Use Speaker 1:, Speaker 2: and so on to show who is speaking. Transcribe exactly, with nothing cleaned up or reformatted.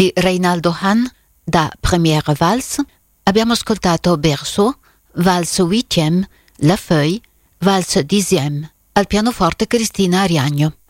Speaker 1: di Reynaldo Hahn da Première Valse. Abbiamo ascoltato Berceau, Valse huitième, La Feuille, Valse dixième, al pianoforte Cristina Ariagno.